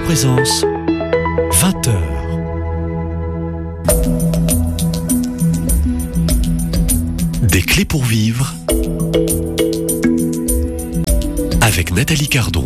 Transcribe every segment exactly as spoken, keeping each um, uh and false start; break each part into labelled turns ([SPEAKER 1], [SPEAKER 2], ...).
[SPEAKER 1] Présence, vingt heures. Des clés pour vivre avec Nathalie Cardon.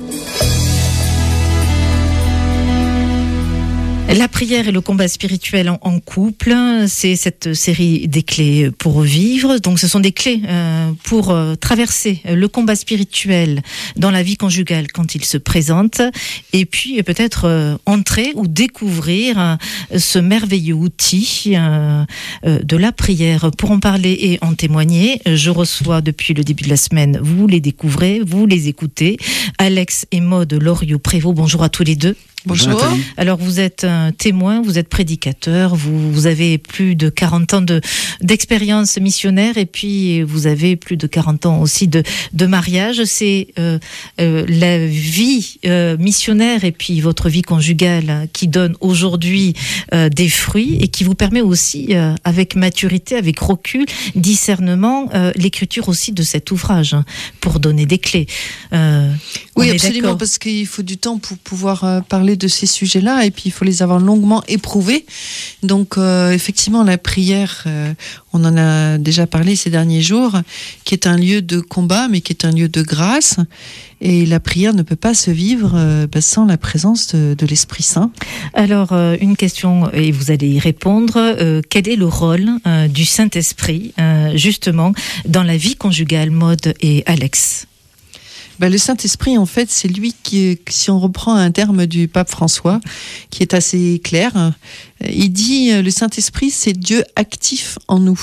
[SPEAKER 2] La prière et le combat spirituel en, en couple, c'est cette série des clés pour vivre. Donc ce sont des clés euh, pour euh, traverser le combat spirituel dans la vie conjugale quand il se présente, et puis peut-être euh, entrer ou découvrir euh, ce merveilleux outil euh, euh, de la prière. Pour en parler et en témoigner, je reçois depuis le début de la semaine, vous les découvrez, vous les écoutez, Alex et Maude Loriot-Prévost. Bonjour à tous les deux.
[SPEAKER 3] Bonjour.
[SPEAKER 2] Bonjour. Alors vous êtes un témoin, vous êtes prédicateur, vous, vous avez plus de quarante ans de, d'expérience missionnaire, et puis vous avez plus de quarante ans aussi de, de mariage. C'est euh, euh, la vie euh, missionnaire et puis votre vie conjugale qui donne aujourd'hui euh, des fruits et qui vous permet aussi, euh, avec maturité, avec recul, discernement, euh, l'écriture aussi de cet ouvrage, hein, pour donner des clés. Euh,
[SPEAKER 3] oui, absolument, d'accord. Parce qu'il faut du temps pour pouvoir euh, parler de ces sujets-là, et puis il faut les avoir longuement éprouvés. Donc euh, effectivement, la prière, euh, on en a déjà parlé ces derniers jours, qui est un lieu de combat, mais qui est un lieu de grâce. Et la prière ne peut pas se vivre euh, bah, sans la présence de, de l'Esprit Saint.
[SPEAKER 2] Alors, euh, une question, et vous allez y répondre. Euh, quel est le rôle euh, du Saint-Esprit, euh, justement, dans la vie conjugale, Maude et Alex ?
[SPEAKER 3] Ben, le Saint-Esprit, en fait, c'est lui qui, si on reprend un terme du pape François, qui est assez clair, il dit, le Saint-Esprit, c'est Dieu actif en nous.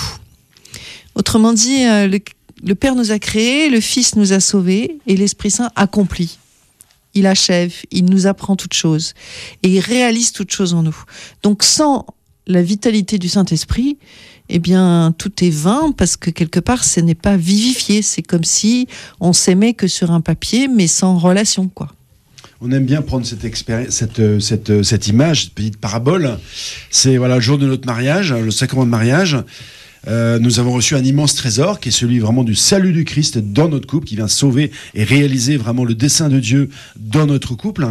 [SPEAKER 3] Autrement dit, le, le Père nous a créés, le Fils nous a sauvés, et l'Esprit Saint accomplit. Il achève, il nous apprend toutes choses, et il réalise toutes choses en nous. Donc, sans la vitalité du Saint-Esprit, eh bien, tout est vain, parce que quelque part, ce n'est pas vivifié. C'est comme si on s'aimait que sur un papier, mais sans relation, quoi.
[SPEAKER 4] On aime bien prendre cette, expéri- cette, cette, cette image, cette petite parabole. C'est voilà, le jour de notre mariage, le sacrement de mariage. Euh, nous avons reçu un immense trésor, qui est celui vraiment du salut du Christ dans notre couple, qui vient sauver et réaliser vraiment le dessein de Dieu dans notre couple.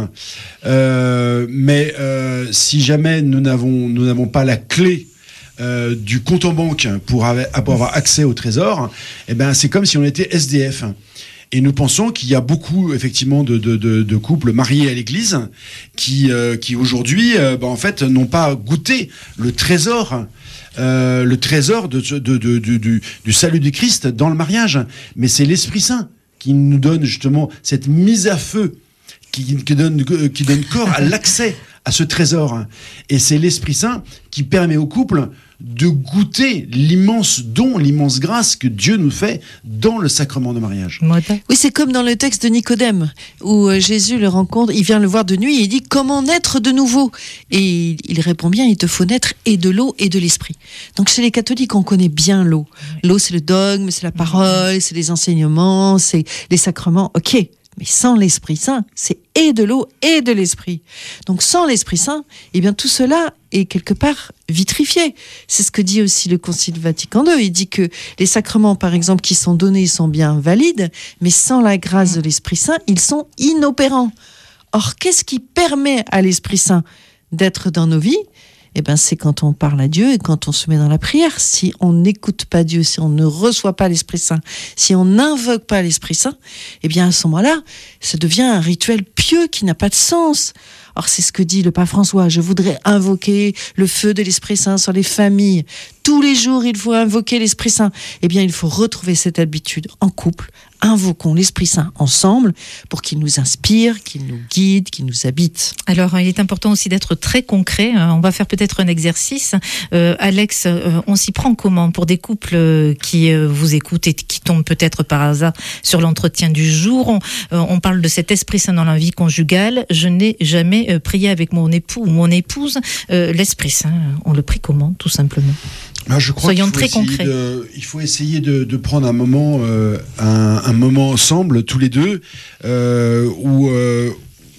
[SPEAKER 4] Euh, mais euh, si jamais nous n'avons, nous n'avons pas la clé Euh, du compte en banque pour, ava- pour avoir accès au trésor, eh ben, c'est comme si on était S D F. Et nous pensons qu'il y a beaucoup, effectivement, de, de, de, de couples mariés à l'église qui, euh, qui aujourd'hui, euh, ben, en fait, n'ont pas goûté le trésor, euh, le trésor de, de, de, de, du, du salut du Christ dans le mariage. Mais c'est l'Esprit Saint qui nous donne justement cette mise à feu, qui, qui, donne, qui donne corps à l'accès à ce trésor. Et c'est l'Esprit Saint qui permet au couple de goûter l'immense don, l'immense grâce que Dieu nous fait dans le sacrement de mariage.
[SPEAKER 3] Oui, c'est comme dans le texte de Nicodème, où Jésus le rencontre, il vient le voir de nuit et il dit « Comment naître de nouveau ?» Et il répond bien « Il te faut naître et de l'eau et de l'esprit ». Donc chez les catholiques, on connaît bien l'eau. L'eau, c'est le dogme, c'est la parole, c'est les enseignements, c'est les sacrements. Ok, mais sans l'Esprit Saint, c'est et de l'eau et de l'Esprit. Donc sans l'Esprit Saint, eh bien tout cela est quelque part vitrifié. C'est ce que dit aussi le Concile Vatican deux. Il dit que les sacrements, par exemple, qui sont donnés sont bien valides, mais sans la grâce de l'Esprit Saint, ils sont inopérants. Or, qu'est-ce qui permet à l'Esprit Saint d'être dans nos vies ? Eh ben, c'est quand on parle à Dieu et quand on se met dans la prière. Si on n'écoute pas Dieu, si on ne reçoit pas l'Esprit Saint, si on n'invoque pas l'Esprit Saint, eh bien, à ce moment-là, ça devient un rituel pieux qui n'a pas de sens. Or, c'est ce que dit le pape François. Je voudrais invoquer le feu de l'Esprit Saint sur les familles. Tous les jours, il faut invoquer l'Esprit Saint. Eh bien, il faut retrouver cette habitude en couple. Invoquons l'Esprit Saint ensemble pour qu'il nous inspire, qu'il nous guide, qu'il nous habite.
[SPEAKER 2] Alors, il est important aussi d'être très concret. On va faire peut-être un exercice. Euh, Alex, euh, on s'y prend comment pour des couples qui euh, vous écoutent et qui tombent peut-être par hasard sur l'entretien du jour? On, euh, on parle de cet Esprit Saint dans la vie conjugale. Je n'ai jamais euh, prié avec mon époux ou mon épouse. Euh, L'Esprit Saint, on le prie comment, tout simplement?
[SPEAKER 4] Ben, je crois
[SPEAKER 2] Soyons
[SPEAKER 4] qu'il faut
[SPEAKER 2] très
[SPEAKER 4] essayer
[SPEAKER 2] concrets.
[SPEAKER 4] De, il faut essayer de, de prendre un moment, euh, un, un moment ensemble, tous les deux, euh, où, euh,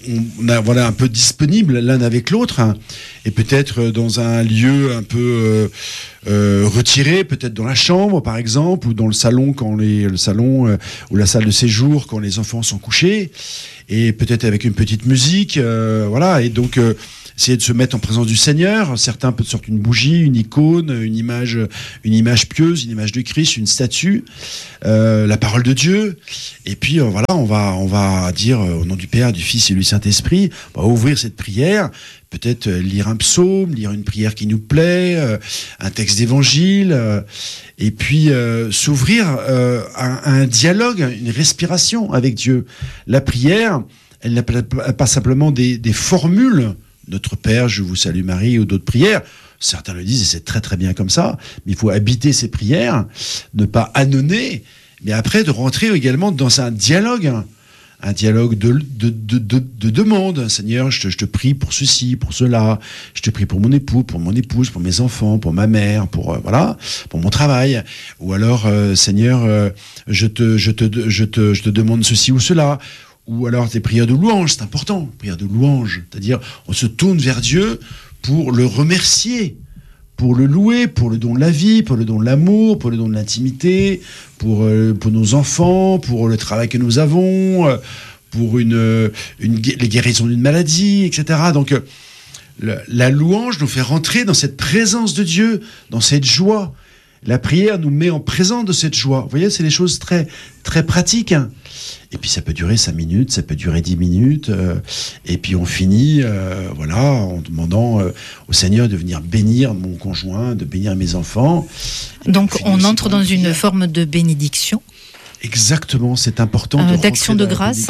[SPEAKER 4] on a voilà un peu disponible l'un avec l'autre, hein, et peut-être dans un lieu un peu euh, euh, retiré, peut-être dans la chambre par exemple, ou dans le salon quand les le salon euh, ou la salle de séjour quand les enfants sont couchés, et peut-être avec une petite musique, euh, voilà, et donc euh, essayer de se mettre en présence du Seigneur. Certains peut sortir une bougie, une icône, une image, une image pieuse, une image de Christ, une statue, euh, la parole de Dieu. Et puis euh, voilà, on va, on va dire euh, au nom du Père, du Fils et du Saint-Esprit, on va ouvrir cette prière. Peut-être euh, lire un psaume, lire une prière qui nous plaît, euh, un texte d'évangile, euh, et puis euh, s'ouvrir euh, à, à un dialogue, une respiration avec Dieu. La prière, elle n'a pas simplement des, des formules. Notre Père, je vous salue Marie, ou d'autres prières. Certains le disent, et c'est très très bien comme ça, mais il faut habiter ces prières, ne pas ânonner, mais après de rentrer également dans un dialogue, un dialogue de, de, de, de, de demande. Seigneur, je te, je te prie pour ceci, pour cela, je te prie pour mon époux, pour mon épouse, pour mes enfants, pour ma mère, pour, euh, voilà, pour mon travail. Ou alors, euh, Seigneur, euh, je, te, je, te, je, te, je te demande ceci ou cela. Ou alors des prières de louange, c'est important, prières de louange, c'est-à-dire on se tourne vers Dieu pour le remercier, pour le louer, pour le don de la vie, pour le don de l'amour, pour le don de l'intimité, pour, euh, pour nos enfants, pour le travail que nous avons, euh, pour une, une, les guérisons d'une maladie, et cetera. Donc euh, le, la louange nous fait rentrer dans cette présence de Dieu, dans cette joie. La prière nous met en présence de cette joie. Vous voyez, c'est des choses très, très pratiques, hein. Et puis ça peut durer cinq minutes, ça peut durer dix minutes, euh, et puis on finit, euh, voilà, en demandant euh, au Seigneur de venir bénir mon conjoint, de bénir mes enfants.
[SPEAKER 2] Donc on, on entre dans une forme de bénédiction.
[SPEAKER 4] Exactement, c'est important.
[SPEAKER 2] Euh,
[SPEAKER 4] de
[SPEAKER 2] d'action de grâce.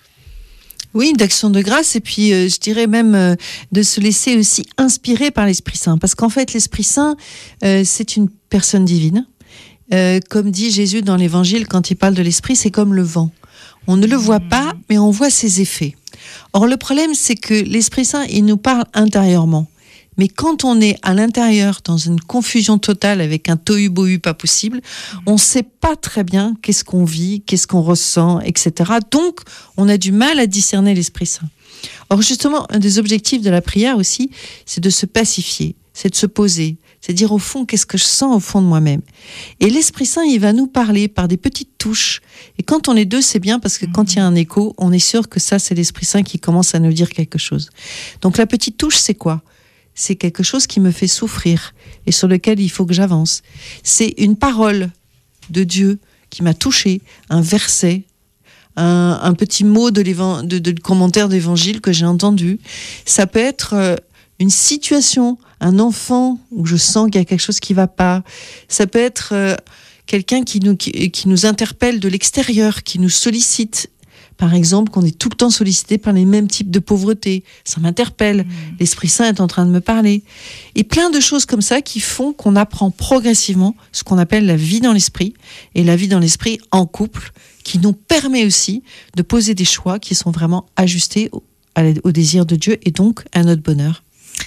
[SPEAKER 3] Oui, d'action de grâce, et puis euh, je dirais même euh, de se laisser aussi inspirer par l'Esprit Saint, parce qu'en fait l'Esprit Saint, euh, c'est une personne divine. Euh, comme dit Jésus dans l'Évangile, quand il parle de l'Esprit, c'est comme le vent. On ne le voit pas, mais on voit ses effets. Or, le problème, c'est que l'Esprit Saint, il nous parle intérieurement. Mais quand on est à l'intérieur, dans une confusion totale, avec un tohu-bohu pas possible, on ne sait pas très bien qu'est-ce qu'on vit, qu'est-ce qu'on ressent, et cetera. Donc, on a du mal à discerner l'Esprit Saint. Or, justement, un des objectifs de la prière aussi, c'est de se pacifier, c'est de se poser, c'est de dire au fond, qu'est-ce que je sens au fond de moi-même. Et l'Esprit Saint, il va nous parler par des petites touches. Et quand on est deux, c'est bien, parce que quand il y a un écho, on est sûr que ça, c'est l'Esprit Saint qui commence à nous dire quelque chose. Donc la petite touche, c'est quoi ? C'est quelque chose qui me fait souffrir et sur lequel il faut que j'avance. C'est une parole de Dieu qui m'a touchée, un verset, un, un petit mot de, de, de commentaire d'évangile que j'ai entendu. Ça peut être euh, une situation, un enfant où je sens qu'il y a quelque chose qui ne va pas. Ça peut être euh, quelqu'un qui nous, qui, qui nous interpelle de l'extérieur, qui nous sollicite. Par exemple, qu'on est tout le temps sollicité par les mêmes types de pauvreté. Ça m'interpelle. Mmh. L'Esprit Saint est en train de me parler. Et plein de choses comme ça qui font qu'on apprend progressivement ce qu'on appelle la vie dans l'esprit. Et la vie dans l'esprit en couple, qui nous permet aussi de poser des choix qui sont vraiment ajustés au, au désir de Dieu et donc à notre bonheur.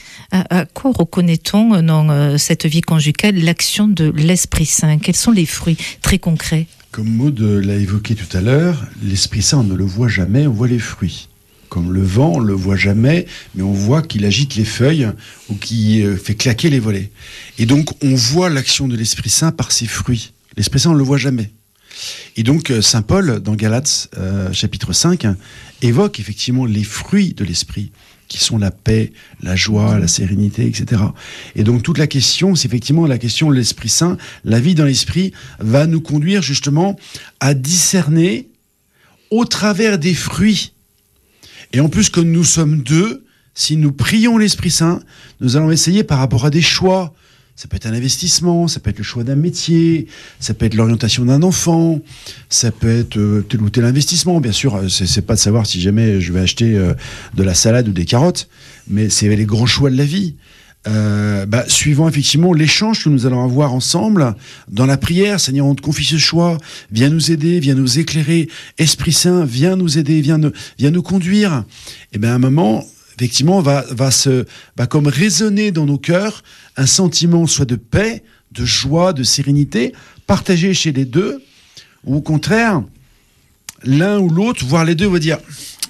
[SPEAKER 2] À quoi reconnaît-on dans cette vie conjugale l'action de l'Esprit Saint ? Quels sont les fruits très concrets ?
[SPEAKER 4] Comme Maud l'a évoqué tout à l'heure, l'Esprit Saint, on ne le voit jamais, on voit les fruits. Comme le vent, on ne le voit jamais, mais on voit qu'il agite les feuilles ou qu'il fait claquer les volets. Et donc, on voit l'action de l'Esprit Saint par ses fruits. L'Esprit Saint, on ne le voit jamais. Et donc, Saint Paul, dans Galates, euh, chapitre cinq, évoque effectivement les fruits de l'Esprit, qui sont la paix, la joie, la sérénité, et cetera. Et donc toute la question, c'est effectivement la question de l'Esprit Saint. La vie dans l'Esprit va nous conduire justement à discerner au travers des fruits. Et en plus, comme nous sommes deux, si nous prions l'Esprit Saint, nous allons essayer par rapport à des choix. Ça peut être un investissement, ça peut être le choix d'un métier, ça peut être l'orientation d'un enfant, ça peut être euh, tel ou tel investissement. Bien sûr, c'est, c'est pas de savoir si jamais je vais acheter euh, de la salade ou des carottes, mais c'est les grands choix de la vie. Euh, bah, suivant effectivement l'échange que nous allons avoir ensemble dans la prière, Seigneur, on te confie ce choix, viens nous aider, viens nous éclairer, Esprit Saint, viens nous aider, viens nous, viens nous conduire. Et bien à un moment, effectivement, va, va, se, va comme résonner dans nos cœurs un sentiment soit de paix, de joie, de sérénité, partagé chez les deux, ou au contraire, l'un ou l'autre, voire les deux, va dire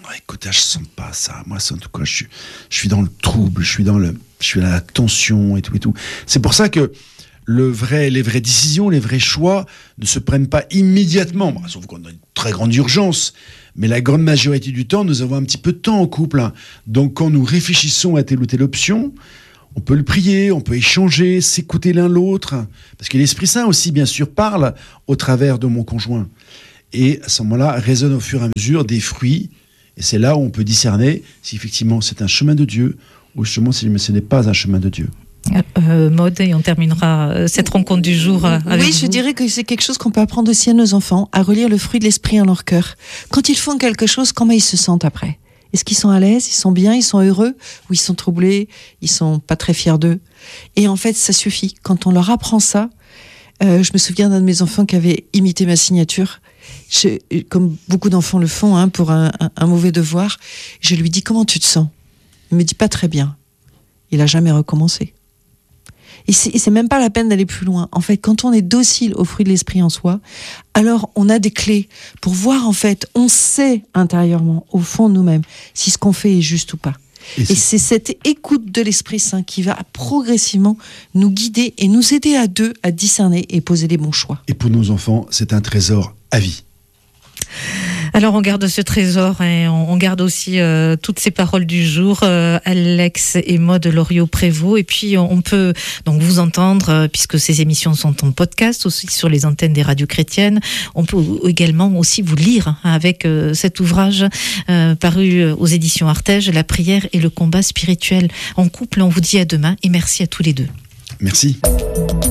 [SPEAKER 4] écoute, je sens pas ça. Moi, c'est en tout cas, je suis, je suis dans le trouble, je suis dans le, je suis dans la tension et tout et tout. C'est pour ça que le vrai, les vraies décisions, les vrais choix ne se prennent pas immédiatement. Bon, sauf qu'on a une très grande urgence. Mais la grande majorité du temps, nous avons un petit peu de temps en couple. Hein. Donc, quand nous réfléchissons à telle ou telle option, on peut le prier, on peut échanger, s'écouter l'un l'autre. Parce que l'Esprit Saint aussi, bien sûr, parle au travers de mon conjoint. Et à ce moment-là, résonnent au fur et à mesure des fruits. Et c'est là où on peut discerner si effectivement c'est un chemin de Dieu ou justement si ce n'est pas un chemin de Dieu.
[SPEAKER 2] Euh, Maud, et on terminera cette rencontre du jour euh, avec
[SPEAKER 3] Oui,
[SPEAKER 2] vous.
[SPEAKER 3] je dirais que c'est quelque chose qu'on peut apprendre aussi à nos enfants, à relire le fruit de l'esprit en leur cœur. Quand ils font quelque chose, comment ils se sentent après ? Est-ce qu'ils sont à l'aise, ils sont bien, ils sont heureux, ou ils sont troublés, ils sont pas très fiers d'eux ? Et en fait, ça suffit. Quand on leur apprend ça, euh, je me souviens d'un de mes enfants qui avait imité ma signature. Je, comme beaucoup d'enfants le font, hein, pour un, un, un mauvais devoir, je lui dis « Comment tu te sens ?» Il me dit « Pas très bien ». Il a jamais recommencé. Et c'est, et c'est même pas la peine d'aller plus loin. En fait, quand on est docile au fruit de l'esprit en soi, alors on a des clés pour voir, en fait, on sait intérieurement, au fond de nous-mêmes, si ce qu'on fait est juste ou pas. Et, et c'est cette écoute de l'Esprit Saint qui va progressivement nous guider et nous aider à deux à discerner et poser les bons choix.
[SPEAKER 4] Et pour nos enfants, c'est un trésor à vie.
[SPEAKER 2] Alors on garde ce trésor et on garde aussi euh, toutes ces paroles du jour, euh, Alex et Maud Loriot-Prévost. Et puis on peut donc vous entendre, euh, puisque ces émissions sont en podcast aussi sur les antennes des radios chrétiennes. On peut également aussi vous lire hein, avec euh, cet ouvrage euh, paru aux éditions Artege, La prière et le combat spirituel en couple. On vous dit à demain et merci à tous les deux.
[SPEAKER 4] Merci.